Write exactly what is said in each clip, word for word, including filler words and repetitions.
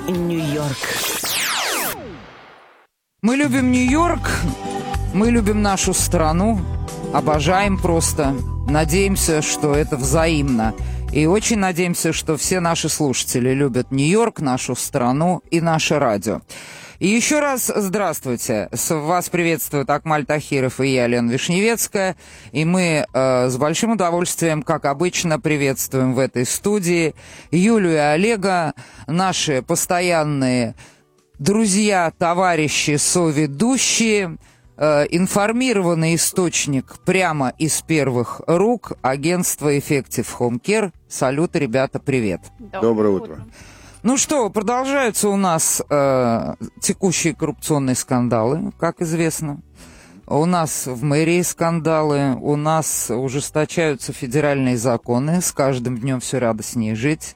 Нью-Йорк. Мы любим Нью-Йорк, мы любим нашу страну, обожаем просто. Надеемся, что это взаимно. И очень надеемся, что все наши слушатели любят Нью-Йорк, нашу страну и наше радио. И еще раз здравствуйте. С вас приветствуют Акмаль Тахиров и я, Лена Вишневецкая. И мы э, с большим удовольствием, как обычно, приветствуем в этой студии Юлю и Олега, наши постоянные друзья, товарищи, соведущие, э, информированный источник прямо из первых рук, агентство Effective Home Care. Салют, ребята, привет. Доброе утро. Ну что, продолжаются у нас э, текущие коррупционные скандалы, как известно. У нас в мэрии скандалы, у нас ужесточаются федеральные законы, с каждым днем все радостнее жить.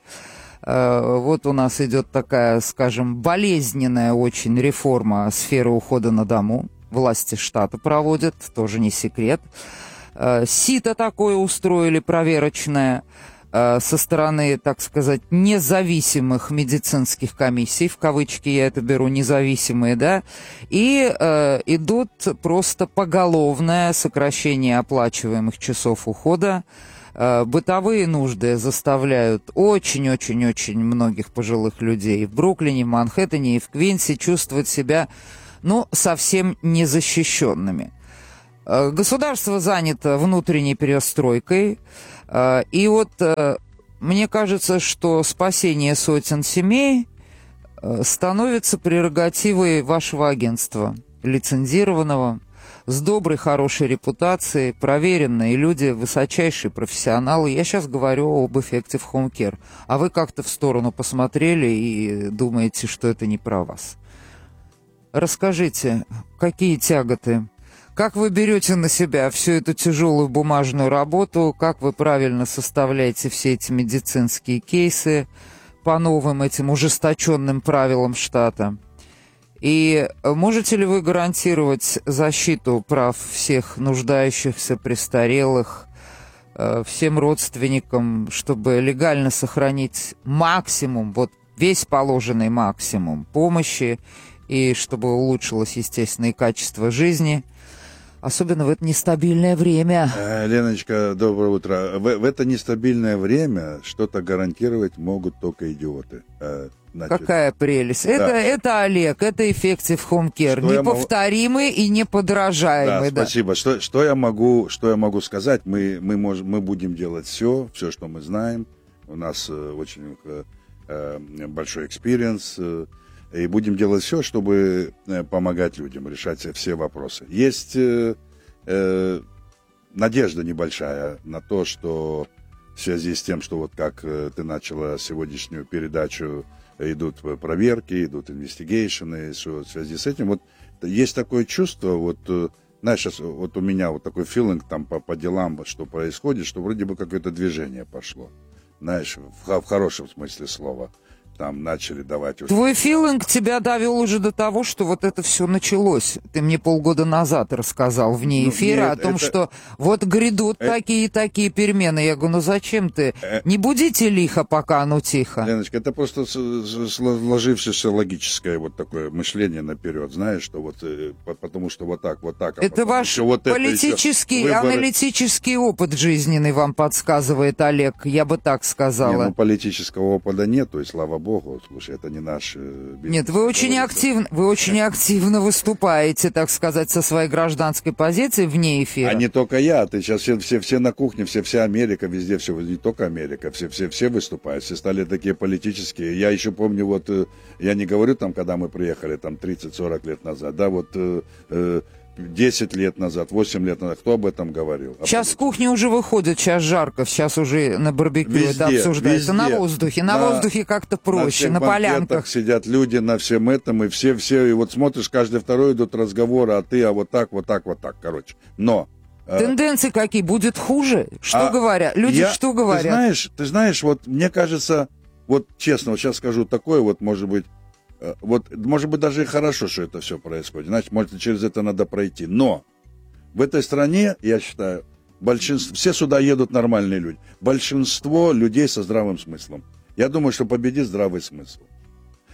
Э, вот у нас идет такая, скажем, болезненная очень реформа сферы ухода на дому. Власти штата проводят, тоже не секрет. Э, сито такое устроили проверочное со стороны, так сказать, независимых медицинских комиссий, в кавычки я это беру, независимые, да, и э, идут просто поголовное сокращение оплачиваемых часов ухода. Э, бытовые нужды заставляют очень-очень-очень многих пожилых людей в Бруклине, в Манхэттене и в Квинсе чувствовать себя, ну, совсем незащищенными. Э, государство занято внутренней перестройкой. И вот мне кажется, что спасение сотен семей становится прерогативой вашего агентства, лицензированного, с доброй, хорошей репутацией, проверенные люди, высочайшие профессионалы. Я сейчас говорю об Effective Home Care. А вы как-то в сторону посмотрели и думаете, что это не про вас. Расскажите, какие тяготы? Как вы берете на себя всю эту тяжелую бумажную работу? Как вы правильно составляете все эти медицинские кейсы по новым этим ужесточенным правилам штата? И можете ли вы гарантировать защиту прав всех нуждающихся, престарелых, всем родственникам, чтобы легально сохранить максимум, вот весь положенный максимум помощи, и чтобы улучшилось, естественно, и качество жизни? Особенно в это нестабильное время. Леночка, доброе утро. В, в это нестабильное время что-то гарантировать могут только идиоты. Значит, какая прелесть. Да. Это, это Олег, это Effective Home Care. Что неповторимый могу... и неподражаемый. Да, да. Спасибо. Что, что, я могу, что я могу сказать? Мы, мы, можем, мы будем делать все, все, что мы знаем. У нас э, очень э, большой экспириенс. Э, И будем делать все, чтобы помогать людям решать все вопросы. Есть э, э, надежда небольшая на то, что в связи с тем, что вот как э, ты начала сегодняшнюю передачу, идут проверки, идут инвестигейшены, в связи с этим, вот есть такое чувство, вот, э, знаешь, сейчас, вот у меня вот такой филинг там по, по делам, что происходит, что вроде бы какое-то движение пошло, знаешь, в, в хорошем смысле слова. Там начали давать... Уже... Твой филинг тебя довел уже до того, что вот это все началось. Ты мне полгода назад рассказал вне эфира ну, нет, о том, это... что вот грядут это... такие-такие перемены. Я говорю, ну зачем ты? Э... Не будите лихо, пока оно тихо. Леночка, это просто сложившееся логическое вот такое мышление наперед. Знаешь, что вот потому что вот так, вот так. А это ваш вот политический, это выборы... аналитический опыт жизненный вам подсказывает, Олег. Я бы так сказала. Не, ну политического опыта нету, и слава богу. Богу, слушай, это не наш бизнес. Нет, вы очень активно, вы очень активно выступаете, так сказать, со своей гражданской позиции вне эфира. А не только я, ты сейчас все, все, все на кухне, все, вся Америка, везде все, не только Америка, все, все, все выступают, все стали такие политические. Я еще помню, вот, я не говорю там, когда мы приехали, там, тридцать-сорок лет назад, да, вот, э, десять лет назад, восемь лет назад, кто об этом говорил? Сейчас с кухни уже выходят, сейчас жарко, сейчас уже на барбекю везде, это обсуждается. Везде. На воздухе, на, на воздухе как-то проще, на, на полянках. Сидят люди на всем этом, и все, все, и вот смотришь, каждый второй идут разговоры, а ты, а вот так, вот так, вот так, короче. Но... Тенденции э, какие? Будет хуже? Что а говорят? Люди я, что говорят? Ты знаешь, ты знаешь, вот мне кажется, вот честно, вот сейчас скажу такое, вот может быть, вот, может быть, даже и хорошо, что это все происходит. Значит, может, через это надо пройти. Но в этой стране, я считаю, большинство, все сюда едут нормальные люди. Большинство людей со здравым смыслом. Я думаю, что победит здравый смысл.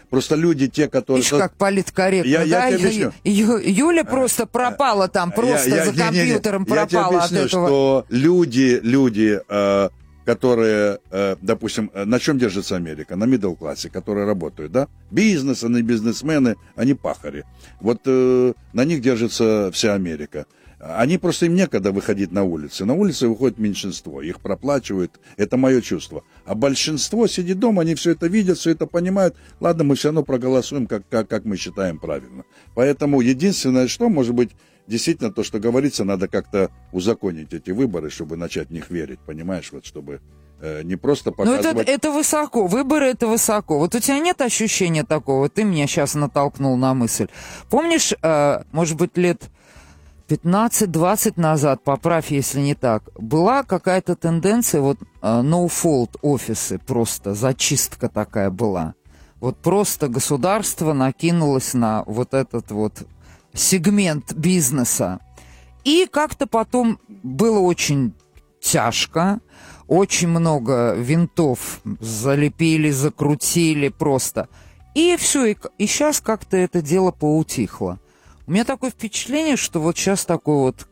Просто люди, те, которые... Видишь, как политкорректно, я, да? я тебе объясню. Ю, Юля просто пропала там, просто я, я, за не, компьютером не, не. пропала я тебе объясню, от этого. Что люди, люди э, которые, э, допустим, на чем держится Америка? На middle классе, которые работают, да? Бизнес, они бизнесмены, они пахари. Вот э, на них держится вся Америка. Они просто, им некогда выходить на улицы. На улицы выходит меньшинство, их проплачивают, это мое чувство. А большинство сидит дома, они все это видят, все это понимают. Ладно, мы все равно проголосуем, как, как, как мы считаем правильно. Поэтому единственное, что, может быть, действительно, то, что говорится, надо как-то узаконить эти выборы, чтобы начать в них верить, понимаешь, вот, чтобы э, не просто показывать... Ну, это, это высоко, выборы это высоко. Вот у тебя нет ощущения такого? Ты меня сейчас натолкнул на мысль. Помнишь, э, может быть, лет... пятнадцать-двадцать назад, поправь, если не так, была какая-то тенденция, вот no-fault офисы, просто зачистка такая была. Вот просто государство накинулось на вот этот вот сегмент бизнеса. И как-то потом было очень тяжко, очень много винтов залепили, закрутили просто. И все, и, и сейчас как-то это дело поутихло. У меня такое впечатление, что вот сейчас такой вот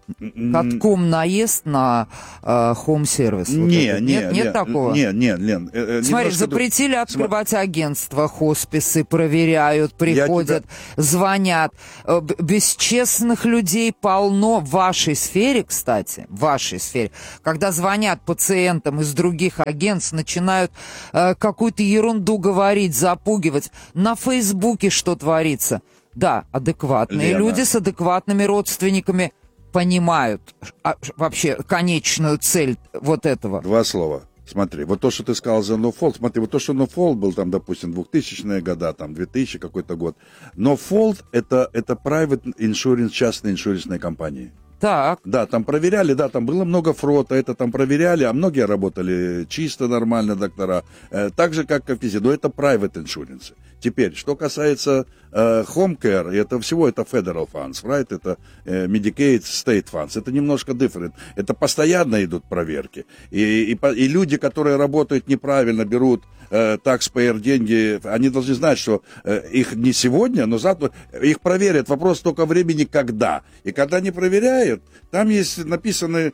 катком наезд на хоум-сервис. Вот не, это. не, нет, нет не, такого? Не, не, Лен. Э, Смотри, запретили друг... открывать агентства, хосписы, проверяют, приходят, тебя... звонят. Бесчестных людей полно в вашей сфере, кстати, в вашей сфере. Когда звонят пациентам из других агентств, начинают э, какую-то ерунду говорить, запугивать. На Фейсбуке что творится? Да, адекватные Лена. люди с адекватными родственниками понимают а, вообще конечную цель вот этого. Два слова. Смотри, вот то, что ты сказал за no-fault, смотри, вот то, что no-fault был там, допустим, двухтысячные года, там, две тысячи какой-то год. No-fault это, это private insurance, частные иншуренсные компании. Так. Да, там проверяли, да, там было много фрота, это там проверяли, а многие работали чисто, нормально, доктора. Э, так же, как в физе, но это private insurance. Теперь, что касается э, home care, это всего это federal funds, right? Это э, Medicaid, state funds. Это немножко different. Это постоянно идут проверки. И, и, и люди, которые работают неправильно, берут э, taxpayer деньги, они должны знать, что э, их не сегодня, но завтра их проверят. Вопрос только времени, когда. И когда не проверяют, там есть написаны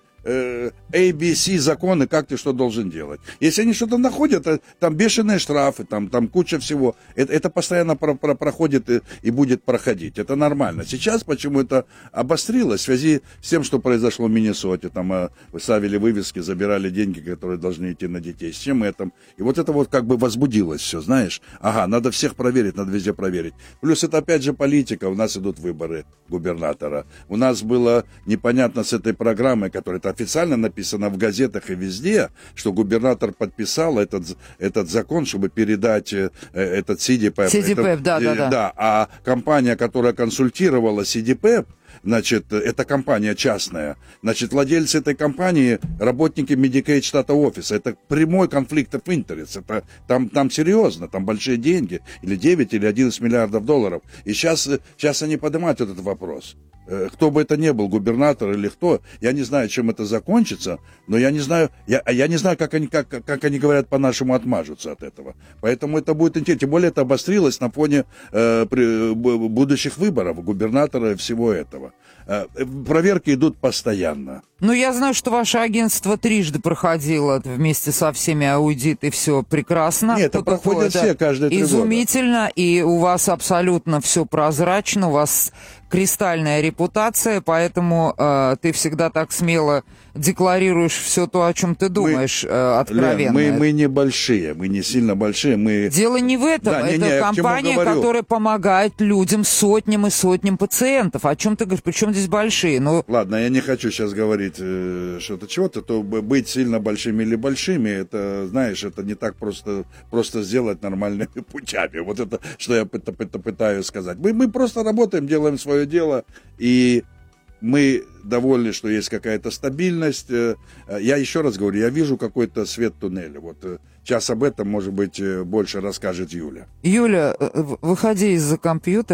A B C законы, как ты что должен делать. Если они что-то находят, там бешеные штрафы, там, там куча всего. Это, это постоянно про, про, проходит и, и будет проходить. Это нормально. Сейчас почему это обострилось в связи с тем, что произошло в Миннесоте. Там ставили вывески, забирали деньги, которые должны идти на детей. С чем это? И вот это вот как бы возбудилось все, знаешь. Ага, надо всех проверить, надо везде проверить. Плюс это опять же политика. У нас идут выборы губернатора. У нас было непонятно с этой программой, которая официально написано в газетах и везде, что губернатор подписал этот, этот закон, чтобы передать э, этот си ди пэп. си ди пэп, да, э, да, да. Да, а компания, которая консультировала си ди пэп, значит, это компания частная, значит, владельцы этой компании, работники Medicaid штата офиса, это прямой конфликт of interest, это, там, там серьезно, там большие деньги, или девять, или одиннадцать миллиардов долларов, и сейчас, сейчас они поднимают этот вопрос. Кто бы это ни был, губернатор или кто, я не знаю, чем это закончится, но я не знаю, я, я не знаю, как они, как, как они говорят по-нашему, отмажутся от этого. Поэтому это будет интересно. Тем более это обострилось на фоне э, при, будущих выборов губернатора и всего этого. Э, проверки идут постоянно. Ну, я знаю, что ваше агентство трижды проходило вместе со всеми аудит, и все прекрасно. Нет, это проходят все каждые три года. Изумительно, и у вас абсолютно все прозрачно, у вас кристальная репутация, поэтому э, ты всегда так смело декларируешь все то, о чем ты думаешь, мы, э, откровенно. Лен, мы, мы не большие, мы не сильно большие. Мы... Дело не в этом. Да, это не, не, компания, которая помогает людям, сотням и сотням пациентов. О чем ты говоришь? Причем здесь большие? Ну... Ладно, я не хочу сейчас говорить э, что-то чего-то, то быть сильно большими или большими, это, знаешь, это не так просто, просто сделать нормальными путями. Вот это, что я пытаюсь сказать. Мы, мы просто работаем, делаем свое дело, и мы довольны, что есть какая-то стабильность. Я еще раз говорю, я вижу какой-то свет туннеля. Вот сейчас об этом, может быть, больше расскажет Юля. Юля, выходи из-за компьютера.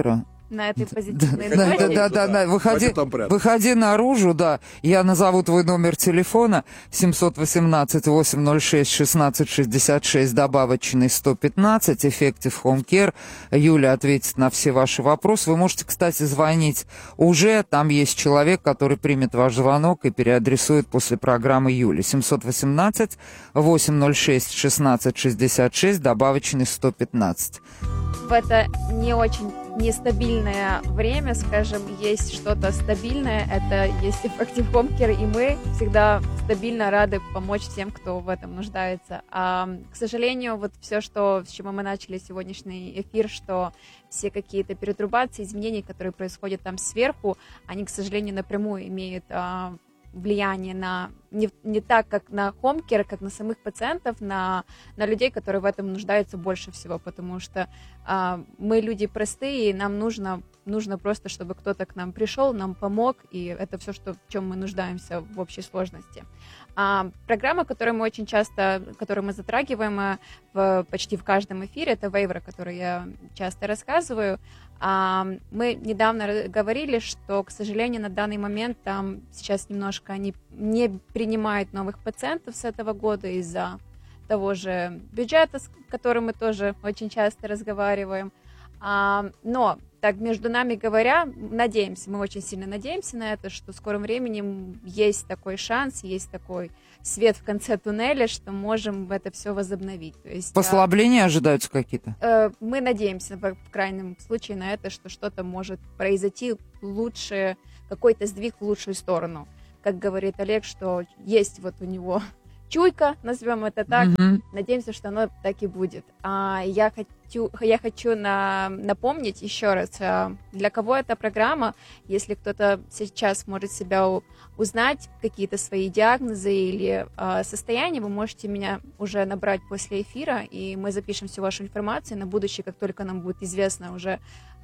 на этой позитивной Да, ноте. да, да, да, выходи, Хватит там прятаться. выходи наружу, да. Я назову твой номер телефона семь один восемь восемь ноль шесть шестнадцать шестьдесят шесть, добавочный сто пятнадцать, Effective Home Care. Юля ответит на все ваши вопросы. Вы можете, кстати, звонить уже. Там есть человек, который примет ваш звонок и переадресует после программы Юли. семь один восемь восемь ноль шесть шестнадцать шестьдесят шесть, добавочный сто пятнадцать. В это не очень нестабильное время, скажем, есть что-то стабильное, это есть Effective Home Care, и мы всегда стабильно рады помочь тем, кто в этом нуждается. А, к сожалению, вот все, что, с чего мы начали сегодняшний эфир, что все какие-то перетрубации, изменения, которые происходят там сверху, они, к сожалению, напрямую имеют а, влияние на не, не так, как на хомкер, как на самих пациентов, на, на людей, которые в этом нуждаются больше всего, потому что а, мы люди простые, и нам нужно, нужно просто, чтобы кто-то к нам пришел, нам помог, и это все, что, в чем мы нуждаемся в общей сложности. А, программа, которую мы очень часто, которую мы затрагиваем в, почти в каждом эфире, это вейвер, о которой я часто рассказываю. А, мы недавно говорили, что, к сожалению, на данный момент там сейчас немножко не, не принимают новых пациентов с этого года из-за того же бюджета, с которым мы тоже очень часто разговариваем. А, но, так между нами говоря, надеемся, мы очень сильно надеемся на это, что в скором времени есть такой шанс, есть такой свет в конце туннеля, что можем это все возобновить. То есть, послабления а, ожидаются какие-то? Э, мы надеемся, в, в крайнем случае, на это, что что-то может произойти лучше, какой-то сдвиг в лучшую сторону. Как говорит Олег, что есть вот у него чуйка, назовем это так, mm-hmm. Надеемся, что оно так и будет. А, я хочу, я хочу на, напомнить еще раз, а, для кого эта программа, если кто-то сейчас может себя у, узнать, какие-то свои диагнозы или а, состояния, вы можете меня уже набрать после эфира, и мы запишем всю вашу информацию. На будущее, как только нам будет известно уже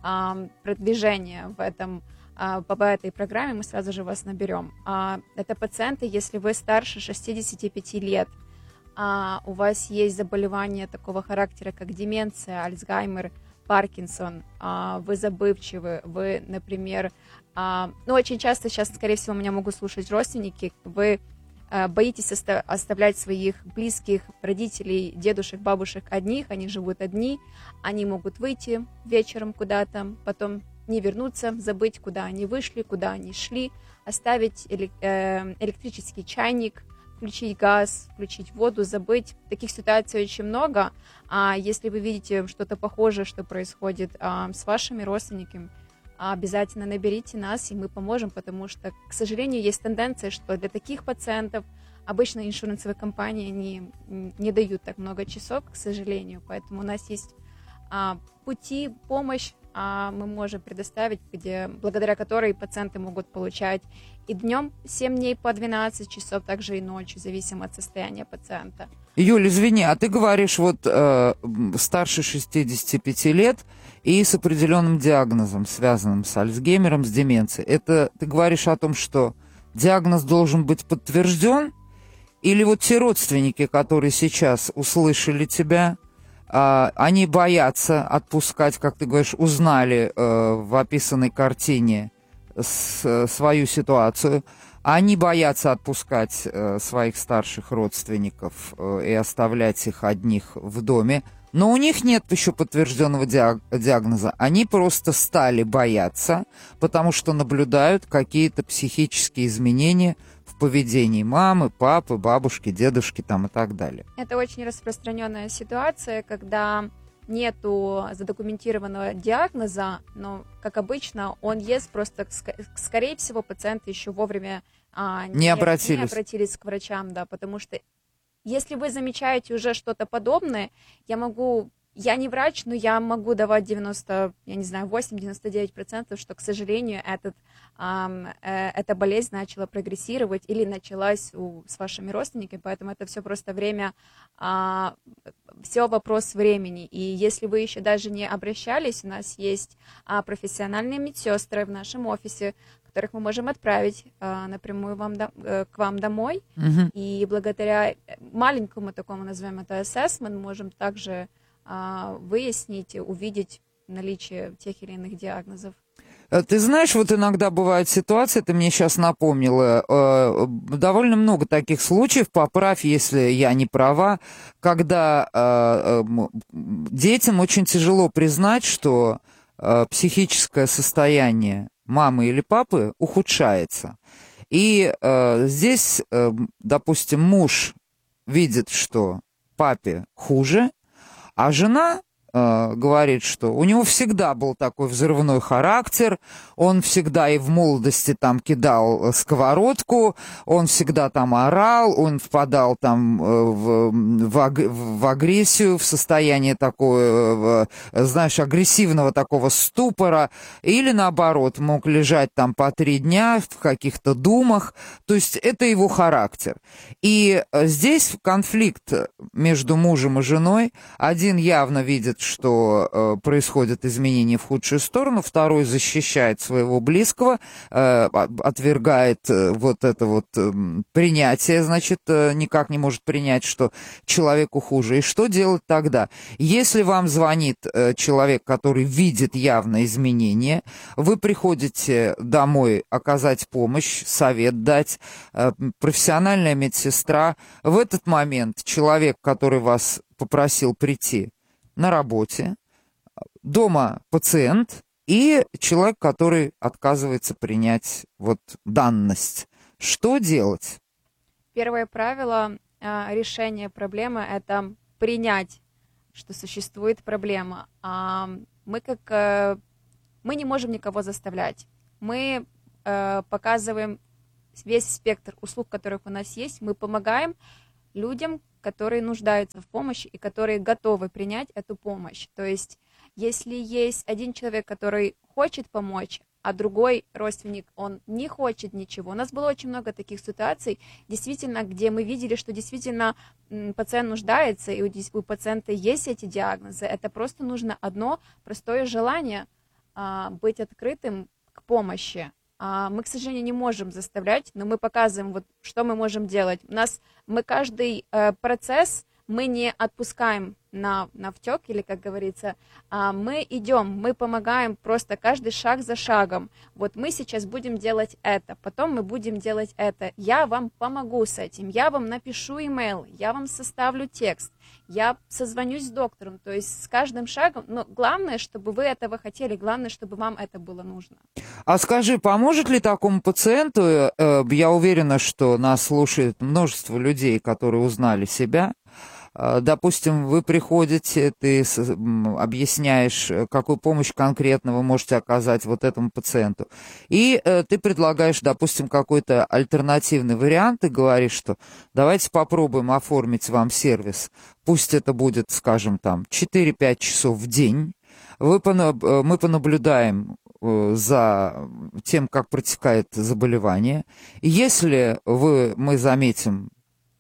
а, продвижение в этом по этой программе, мы сразу же вас наберем. Это пациенты, если вы старше шестидесяти пяти лет, у вас есть заболевания такого характера, как деменция, Альцгеймер, Паркинсон, вы забывчивы, вы, например, ну, очень часто сейчас, скорее всего, меня могут слушать родственники, вы боитесь оставлять своих близких, родителей, дедушек, бабушек одних, они живут одни, они могут выйти вечером куда-то, потом не вернуться, забыть, куда они вышли, куда они шли, оставить электрический чайник, включить газ, включить воду, забыть. Таких ситуаций очень много. А если вы видите что-то похожее, что происходит а, с вашими родственниками, обязательно наберите нас, и мы поможем, потому что, к сожалению, есть тенденция, что для таких пациентов обычно иншурансовые компании не, не дают так много часов, к сожалению. Поэтому у нас есть а, пути, помощь, а мы можем предоставить, где, благодаря которой пациенты могут получать и днем семь дней по двенадцать часов, также и ночью, зависимо от состояния пациента. Юль, извини, а ты говоришь, вот э, старше шестидесяти пяти лет и с определенным диагнозом, связанным с Альцгеймером, с деменцией. Это ты говоришь о том, что диагноз должен быть подтвержден? Или вот те родственники, которые сейчас услышали тебя, Uh, они боятся отпускать, как ты говоришь, узнали uh, в описанной картине с, uh, свою ситуацию. Они боятся отпускать uh, своих старших родственников uh, и оставлять их одних в доме. Но у них нет еще подтвержденного диаг- диагноза. Они просто стали бояться, потому что наблюдают какие-то психические изменения в поведении мамы, папы, бабушки, дедушки там и так далее. Это очень распространенная ситуация, когда нету задокументированного диагноза, но, как обычно, он есть, просто, скорее всего, пациенты еще вовремя а, не, не, обратились. не обратились к врачам, да, потому что если вы замечаете уже что-то подобное, я могу... Я не врач, но я могу давать девяносто, я не знаю, восемь-девяносто девять процентов, что, к сожалению, этот, э, э, эта болезнь начала прогрессировать или началась у, с вашими родственниками, поэтому это все просто время, э, все вопрос времени. И если вы еще даже не обращались, у нас есть э, профессиональные медсестры в нашем офисе, которых мы можем отправить э, напрямую вам до, э, к вам домой. Mm-hmm. И благодаря маленькому такому, назовем это, assessment, можем также выяснить, увидеть, наличие тех или иных диагнозов. Ты знаешь, вот иногда бывает ситуация, ты мне сейчас напомнила, э, довольно много таких случаев, поправь, если я не права, когда э, э, детям очень тяжело признать, что э, психическое состояние мамы или папы ухудшается. И э, здесь, э, допустим, муж видит, что папе хуже, а жена говорит, что у него всегда был такой взрывной характер, он всегда и в молодости там кидал сковородку, он всегда там орал, он впадал там в, в, в агрессию, в состояние такое, знаешь, агрессивного такого ступора, или наоборот, мог лежать там по три дня в каких-то думах, то есть это его характер. И здесь конфликт между мужем и женой, один явно видит, что э, происходят изменения в худшую сторону, второй защищает своего близкого, э, отвергает э, вот это вот э, принятие, значит, э, никак не может принять, что человеку хуже. И что делать тогда? Если вам звонит э, человек, который видит явно изменения, вы приходите домой оказать помощь, совет дать, э, профессиональная медсестра. В этот момент человек, который вас попросил прийти, на работе, дома пациент и человек, который отказывается принять вот данность. Что делать? Первое правило э, решения проблемы – это принять, что существует проблема. А мы как э, мы не можем никого заставлять. Мы э, показываем весь спектр услуг, которых у нас есть. Мы помогаем людям, которые нуждаются в помощи и которые готовы принять эту помощь. То есть, если есть один человек, который хочет помочь, а другой родственник, он не хочет ничего. У нас было очень много таких ситуаций, действительно, где мы видели, что действительно пациент нуждается, и у пациента есть эти диагнозы. Это просто нужно одно простое желание а, быть открытым к помощи. Мы, к сожалению, не можем заставлять, но мы показываем, вот, что мы можем делать. У нас мы каждый э, процесс мы не отпускаем на, на втек, или, как говорится, а мы идем, мы помогаем просто каждый шаг за шагом. Вот мы сейчас будем делать это, потом мы будем делать это. Я вам помогу с этим, я вам напишу имейл, я вам составлю текст, я созвонюсь с доктором. То есть с каждым шагом, но главное, чтобы вы этого хотели, главное, чтобы вам это было нужно. А скажи, поможет ли такому пациенту, э, я уверена, что нас слушает множество людей, которые узнали себя. Допустим, вы приходите, ты объясняешь, какую помощь конкретно вы можете оказать вот этому пациенту. И э, ты предлагаешь, допустим, какой-то альтернативный вариант и говоришь, что давайте попробуем оформить вам сервис. Пусть это будет, скажем, там четыре-пять часов в день. Вы, мы понаблюдаем за тем, как протекает заболевание. И если вы, мы заметим,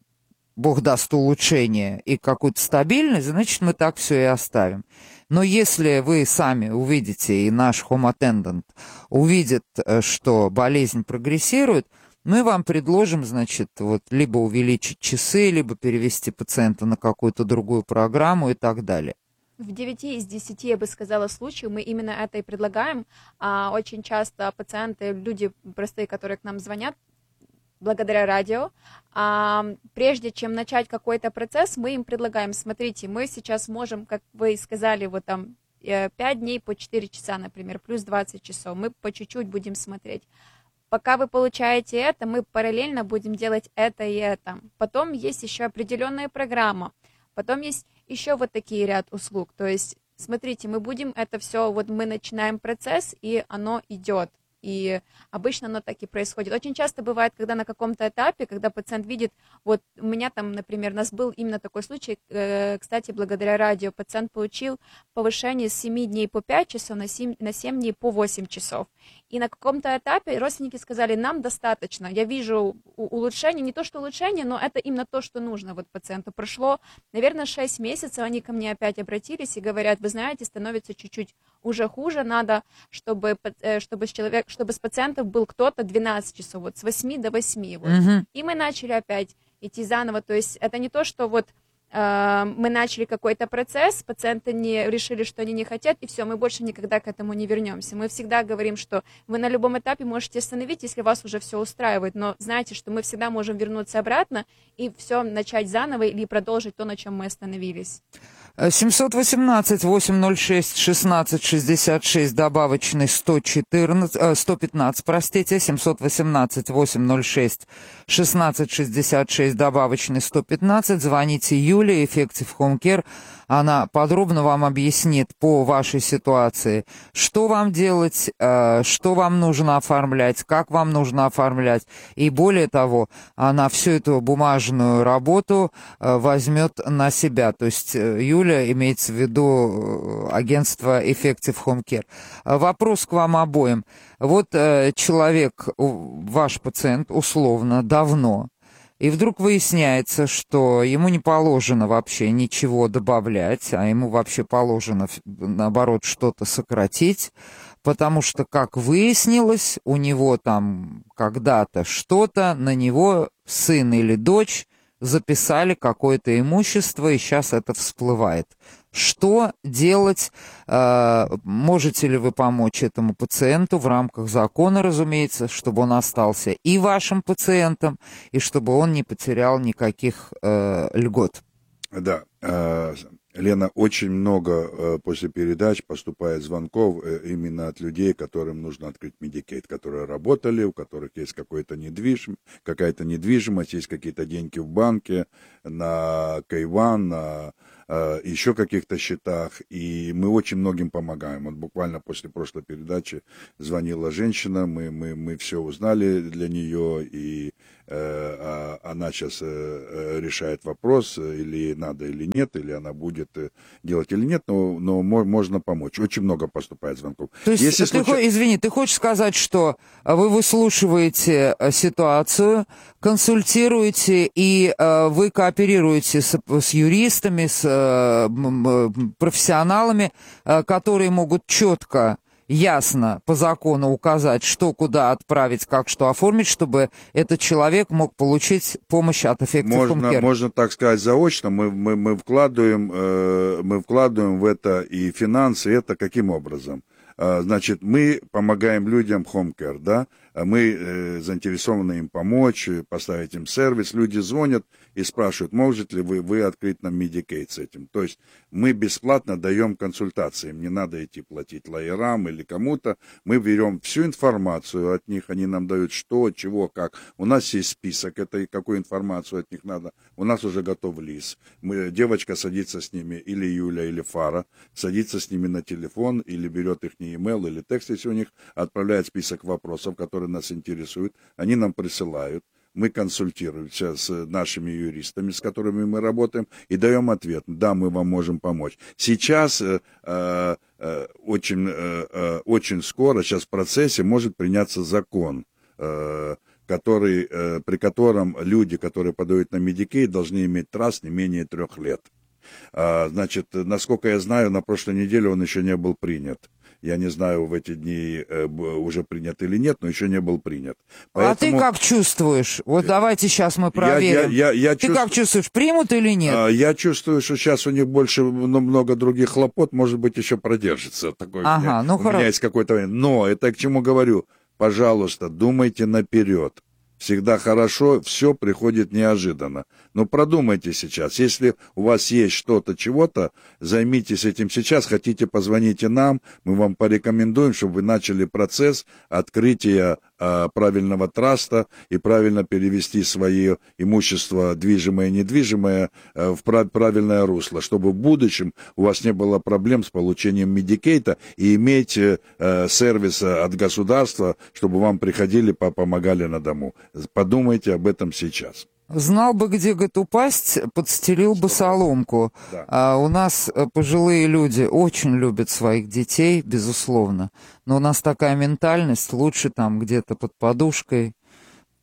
Бог даст улучшение и какую-то стабильность, значит, мы так все и оставим. Но если вы сами увидите, и наш home attendant увидит, что болезнь прогрессирует, мы вам предложим, значит, вот, либо увеличить часы, либо перевести пациента на какую-то другую программу и так далее. В девяти из десяти, я бы сказала, случаев мы именно это и предлагаем. А очень часто пациенты, люди простые, которые к нам звонят, благодаря радио, а, прежде чем начать какой-то процесс, мы им предлагаем, смотрите, мы сейчас можем, как вы сказали, вот там пять дней по четыре часа, например, плюс двадцать часов, мы по чуть-чуть будем смотреть. Пока вы получаете это, мы параллельно будем делать это и это. Потом есть еще определенная программа, потом есть еще вот такие ряд услуг, то есть, смотрите, мы будем это все, вот мы начинаем процесс, и оно идет. И обычно оно так и происходит. Очень часто бывает, когда на каком-то этапе, когда пациент видит, вот у меня там, например, у нас был именно такой случай, э, кстати, благодаря радио, пациент получил повышение с семи дней по пять часов на семь, на семь дней по восемь часов. И на каком-то этапе родственники сказали, нам достаточно, я вижу улучшение, не то что улучшение, но это именно то, что нужно вот пациенту. Прошло, наверное, шесть месяцев, они ко мне опять обратились и говорят, вы знаете, становится чуть-чуть уже хуже, надо, чтобы, чтобы, человек, чтобы с пациентом был кто-то двенадцать часов, вот с восьми до восьми. Вот. Uh-huh. И мы начали опять идти заново, то есть это не то, что вот мы начали какой-то процесс, пациенты не решили, что они не хотят, и все, мы больше никогда к этому не вернемся. Мы всегда говорим, что вы на любом этапе можете остановить, если вас уже все устраивает, но знайте, что мы всегда можем вернуться обратно и все начать заново или продолжить то, на чем мы остановились. семьсот восемнадцать восемьсот шесть шестнадцать шестьдесят шесть, добавочный сто четырнадцать, сто пятнадцать, простите, семьсот восемнадцать восемьсот шесть шестнадцать шестьдесят шесть, добавочный сто пятнадцать, звоните Юле, Effective Home Care, она подробно вам объяснит по вашей ситуации, что вам делать, что вам нужно оформлять, как вам нужно оформлять, и более того, она всю эту бумажную работу возьмет на себя, то есть Юля имеется в виду агентство Effective Home Care. Вопрос к вам обоим. Вот человек, ваш пациент, условно, давно, и вдруг выясняется, что ему не положено вообще ничего добавлять, а ему вообще положено, наоборот, что-то сократить, потому что, как выяснилось, у него там когда-то что-то, на него сын или дочь записали какое-то имущество, и сейчас это всплывает. Что делать? Можете ли вы помочь этому пациенту в рамках закона, разумеется, чтобы он остался и вашим пациентом, и чтобы он не потерял никаких э, льгот? Да, э, Лена, очень много э, после передач поступает звонков э, именно от людей, которым нужно открыть Medicaid, которые работали, у которых есть какой-то недвижим, какая-то недвижимость, есть какие-то деньги в банке, на Кайван, на еще каких-то счетах, и мы очень многим помогаем. Вот буквально после прошлой передачи звонила женщина, мы, мы, мы все узнали для нее, и э, она сейчас э, решает вопрос, или надо или нет, или она будет делать или нет, но, но можно помочь. Очень много поступает звонков. То есть, Если ты, случай... извини, ты хочешь сказать, что вы выслушиваете ситуацию, консультируете, и э, вы кооперируете с, с юристами, с э, профессионалами, э, которые могут четко, ясно по закону указать, что куда отправить, как что оформить, чтобы этот человек мог получить помощь от Effective Home Care. Можно так сказать заочно. Мы, мы, мы, вкладываем, э, мы вкладываем в это и финансы. Это каким образом? Э, значит, мы помогаем людям Home Care, да? Мы э, заинтересованы им помочь, поставить им сервис. Люди звонят и спрашивают, можете ли вы, вы открыть нам Medicaid с этим. То есть мы бесплатно даем консультации. Им не надо идти платить лоерам или кому-то. Мы берем всю информацию от них, они нам дают что, чего, как. У нас есть список, это какую информацию от них надо. У нас уже готов лист. Мы, девочка садится с ними, или Юля, или Фара, садится с ними на телефон, или берет их e-mail, или текст, если у них, отправляет список вопросов, которые нас интересуют. Они нам присылают. Мы консультируемся с нашими юристами, с которыми мы работаем, и даем ответ. Да, мы вам можем помочь. Сейчас, э, э, очень, э, очень скоро, сейчас в процессе, может приняться закон, э, который, э, при котором люди, которые подают на Medicaid, должны иметь траст не менее трех лет. Э, значит, насколько я знаю, на прошлой неделе он еще не был принят. Я не знаю, в эти дни э, уже принят или нет, но еще не был принят. Поэтому... А ты как чувствуешь? Вот давайте сейчас мы проверим. Я, я, я, я ты чувств... как чувствуешь, примут или нет? А, я чувствую, что сейчас у них больше, ну, много других хлопот, может быть, еще продержится. Такой ага, у меня, ну, у хорошо. меня есть какой-то время. Но это к чему говорю? Пожалуйста, думайте наперед. Всегда хорошо, все приходит неожиданно. Но продумайте сейчас. Если у вас есть что-то, чего-то, займитесь этим сейчас. Хотите, позвоните нам, мы вам порекомендуем, чтобы вы начали процесс открытия э, правильного траста и правильно перевести свое имущество, движимое и недвижимое, э, в прав- правильное русло, чтобы в будущем у вас не было проблем с получением Medicaid и иметь э, сервис от государства, чтобы вам приходили, помогали на дому. Подумайте об этом сейчас. Знал бы, где, говорит, упасть, подстелил бы соломку. Да. А у нас пожилые люди очень любят своих детей, безусловно. Но у нас такая ментальность, лучше там где-то под подушкой.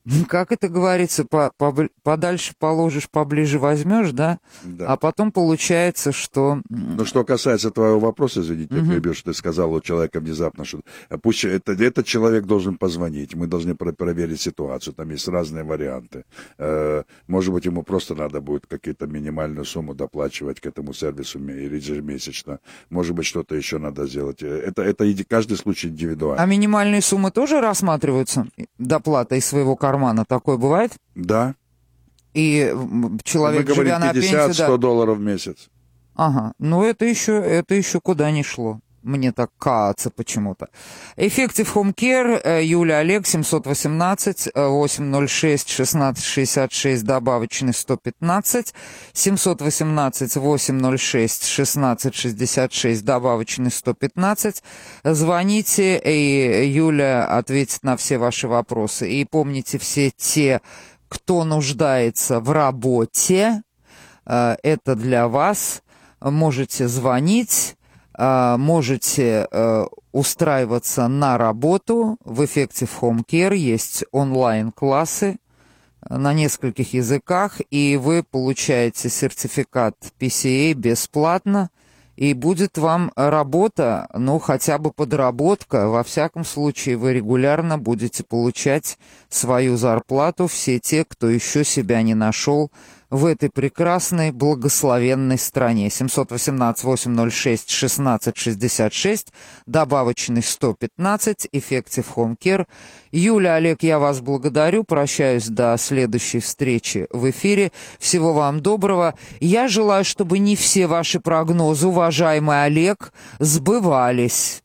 как это говорится, по, по, подальше положишь, поближе возьмешь, да? Да. А потом получается, что... Ну, что касается твоего вопроса, извините, Мгм. я перебью, что ты сказал у человека внезапно, что пусть это, этот человек должен позвонить, мы должны про- проверить ситуацию, там есть разные варианты. Э, может быть, ему просто надо будет какую-то минимальную сумму доплачивать к этому сервису ме- ежемесячно. Может быть, что-то еще надо сделать. Это, это иди- каждый случай индивидуально. А минимальные суммы тоже рассматриваются? Доплата из своего кармана, такое бывает? Да, И м, человек, мы говорим живя на пятьдесят пенсию... сто да. долларов в месяц. Ага, ну это еще, это еще куда ни шло. Мне так кажется почему-то. Effective Home Care, э, Юля Олег, семьсот восемнадцать восемьсот шесть шестнадцать шестьдесят шесть, добавочный сто пятнадцать, семьсот восемнадцать восемьсот шесть шестнадцать шестьдесят шесть, добавочный сто пятнадцать. Звоните, и Юля ответит на все ваши вопросы. И помните, все те, кто нуждается в работе, э, это для вас. Можете звонить, э, можете э, устраиваться на работу. В Effective Home Care есть онлайн-классы на нескольких языках, и вы получаете сертификат пи си эй бесплатно, и будет вам работа, ну, хотя бы подработка. Во всяком случае, вы регулярно будете получать свою зарплату, все те, кто еще себя не нашел в этой прекрасной, благословенной стране. семьсот восемнадцать восемьсот шесть шестнадцать шестьдесят шесть, добавочный сто пятнадцать, Effective Home Care. Юля, Олег, я вас благодарю, прощаюсь до следующей встречи в эфире. Всего вам доброго. Я желаю, чтобы не все ваши прогнозы, уважаемый Олег, сбывались.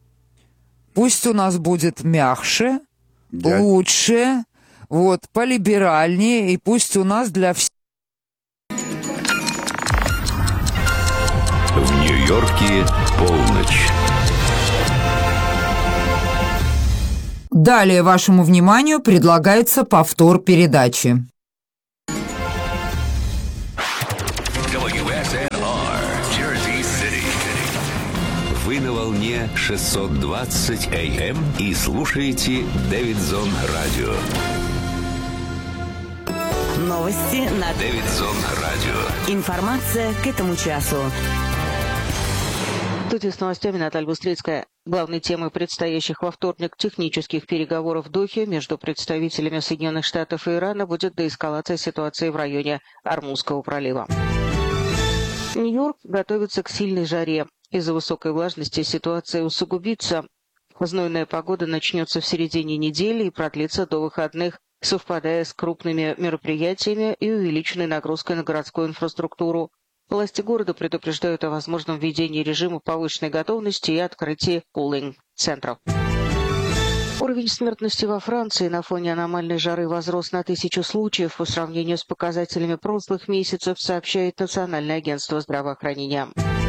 Пусть у нас будет мягче, Я- лучше, вот, полиберальнее, и пусть у нас для всех... В Нью-Йорке полночь. Далее вашему вниманию предлагается повтор передачи. дабл ю эс эн ар, Jersey City. Вы на волне шестьсот двадцать эй эм и слушаете Дэвидсон Радио. Новости на Дэвидсон Радио. Информация к этому часу. В студии с новостями Наталья Бустрицкая. Главной темой предстоящих во вторник технических переговоров в Дохе между представителями Соединенных Штатов и Ирана будет деэскалация ситуации в районе Ормузского пролива. Нью-Йорк готовится к сильной жаре. Из-за высокой влажности ситуация усугубится. Знойная погода начнется в середине недели и продлится до выходных, совпадая с крупными мероприятиями и увеличенной нагрузкой на городскую инфраструктуру. Власти города предупреждают о возможном введении режима повышенной готовности и открытии кулинг-центров. Уровень смертности во Франции на фоне аномальной жары возрос на тысячу случаев по сравнению с показателями прошлых месяцев, сообщает Национальное агентство здравоохранения.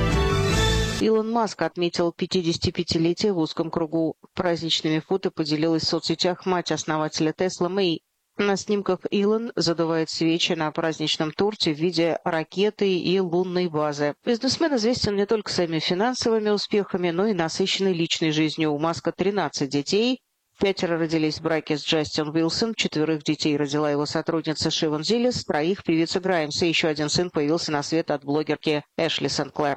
Илон Маск отметил пятидесятипятилетие в узком кругу. Праздничными фото поделилась в соцсетях мать основателя Тесла Мэй. На снимках Илон задувает свечи на праздничном торте в виде ракеты и лунной базы. Бизнесмен известен не только своими финансовыми успехами, но и насыщенной личной жизнью. У Маска тринадцать детей. Пятеро родились в браке с Джастин Уилсон, четверых детей родила его сотрудница Шиван Зиллис, троих певица Граймс, и еще один сын появился на свет от блогерки Эшли Сенклер.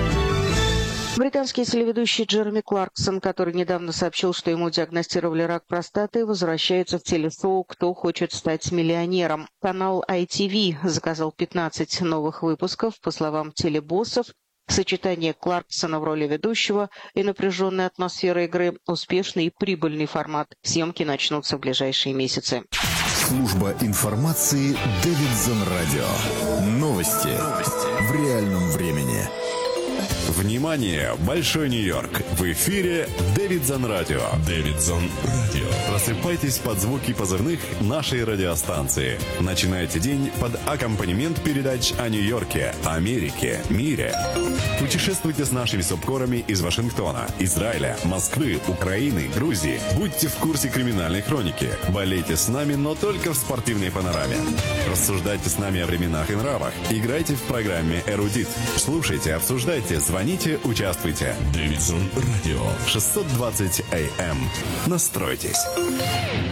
Британский телеведущий Джереми Кларксон, который недавно сообщил, что ему диагностировали рак простаты, возвращается в телешоу «Кто хочет стать миллионером». Канал ай ти ви заказал пятнадцать новых выпусков. По словам телебоссов, сочетание Кларксона в роли ведущего и напряженная атмосфера игры – успешный и прибыльный формат. Съемки начнутся в ближайшие месяцы. Служба информации Дэвидсон Радио. Новости в реальном времени. Внимание! Большой Нью-Йорк! В эфире Дэвидсон Радио. Дэвидсон Радио. Просыпайтесь под звуки позывных нашей радиостанции. Начинайте день под аккомпанемент передач о Нью-Йорке, Америке, мире. Путешествуйте с нашими субкорами из Вашингтона, Израиля, Москвы, Украины, Грузии. Будьте в курсе криминальной хроники. Болейте с нами, но только в спортивной панораме. Рассуждайте с нами о временах и нравах. Играйте в программе «Эрудит». Слушайте, обсуждайте, звоните, участвуйте. Дэвидсон Радио. шестьсот двадцать эй эм. Настройтесь.